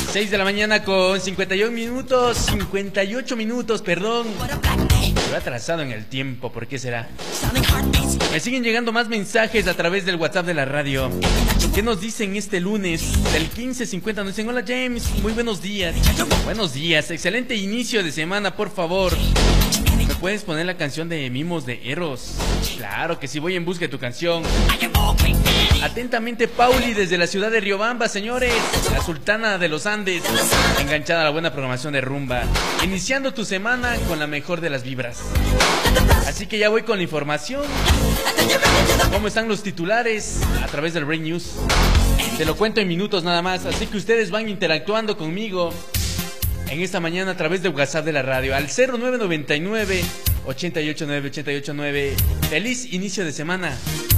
6 de la mañana con 58 minutos, perdón. Estoy atrasado en el tiempo, ¿por qué será? Me siguen llegando más mensajes a través del WhatsApp de la radio. ¿Qué nos dicen este lunes del 15:50? Nos dicen: hola James, muy buenos días. Buenos días, excelente inicio de semana, por favor. ¿Me puedes poner la canción de Mimos de Eros? Claro que sí, voy en busca de tu canción. Atentamente, Pauli, desde la ciudad de Riobamba, señores. La sultana de los Andes, enganchada a la buena programación de rumba, iniciando tu semana con la mejor de las vibras. Así que ya voy con la información. ¿Cómo están los titulares? A través del Brain News. Te lo cuento en minutos nada más, así que ustedes van interactuando conmigo en esta mañana a través de WhatsApp de la radio al 0999 889 889. Feliz inicio de semana.